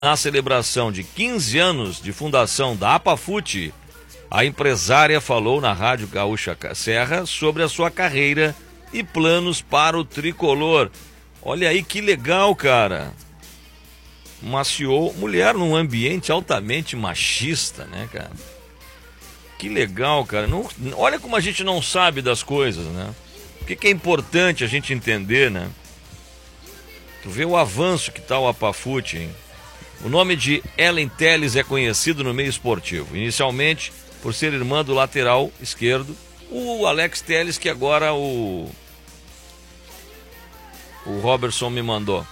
Na celebração de 15 anos de fundação da Apafute, a empresária falou na Rádio Gaúcha Serra sobre a sua carreira e planos para o tricolor. Olha aí que legal, cara. Uma CEO, mulher num ambiente altamente machista, né, cara? Que legal, cara. Não, olha como a gente não sabe das coisas, né? O que é importante a gente entender, né? Tu vê o avanço que tá o Apafute, hein? O nome de Ellen Telles é conhecido no meio esportivo, inicialmente por ser irmã do lateral esquerdo, o Alex Telles, que agora o Robertson me mandou.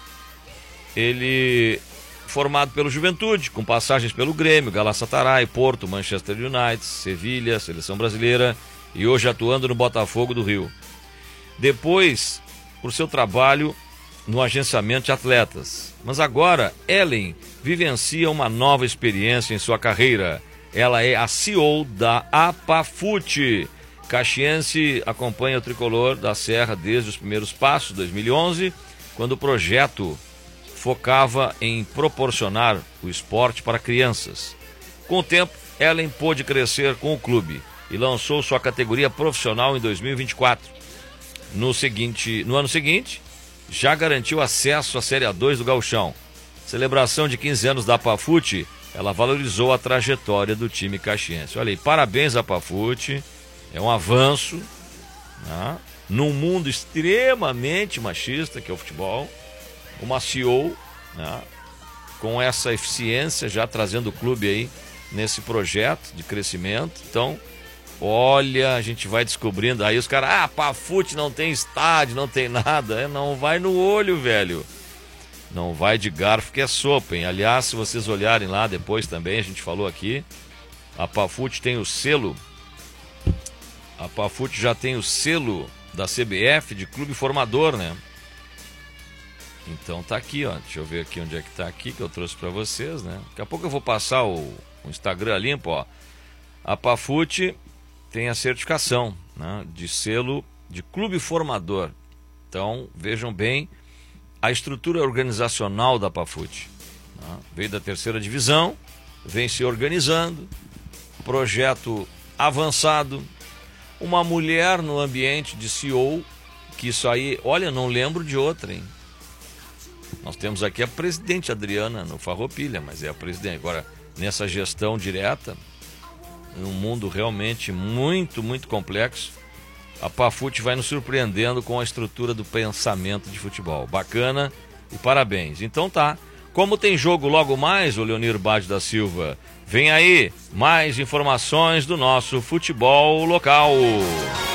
Ele formado pelo Juventude, com passagens pelo Grêmio, Galatasaray, Porto, Manchester United, Sevilha, Seleção Brasileira e hoje atuando no Botafogo do Rio. Depois, por seu trabalho no agenciamento de atletas. Mas agora, Ellen vivencia uma nova experiência em sua carreira. Ela é a CEO da Apafute. Caxiense acompanha o tricolor da Serra desde os primeiros passos, 2011, quando o projeto focava em proporcionar o esporte para crianças. Com o tempo, Ellen pôde crescer com o clube e lançou sua categoria profissional em 2024. No ano seguinte, já garantiu acesso à Série A2 do Gauchão. Celebração de 15 anos da Apafute, ela valorizou a trajetória do time caxiense. Olha aí, parabéns Apafute, é um avanço, né, num mundo extremamente machista que é o futebol. Uma CEO, né, com essa eficiência, já trazendo o clube aí nesse projeto de crescimento. Então, olha, a gente vai descobrindo. Aí os caras, Apafute não tem estádio, não tem nada. Não vai no olho, velho. Não vai de garfo que é sopa, hein? Aliás, se vocês olharem lá depois também, a gente falou aqui, a Apafute tem o selo. A Apafute já tem o selo da CBF de clube formador, né? Então tá aqui, ó. Deixa eu ver aqui onde é que tá aqui, que eu trouxe pra vocês, né? Daqui a pouco eu vou passar o Instagram limpo, ó. A Apafute tem a certificação, né, de selo de clube formador. Então, vejam bem a estrutura organizacional da Apafute, né? Veio da 3ª divisão, vem se organizando, projeto avançado, uma mulher no ambiente de CEO, que isso aí, olha, não lembro de outra, hein? Nós temos aqui a presidente Adriana no Farroupilha, mas é a presidente. Agora, nessa gestão direta, num mundo realmente muito, muito complexo, a Apafute vai nos surpreendendo com a estrutura do pensamento de futebol. Bacana e parabéns. Então tá, como tem jogo logo mais, o Leonir Bade da Silva, vem aí mais informações do nosso futebol local.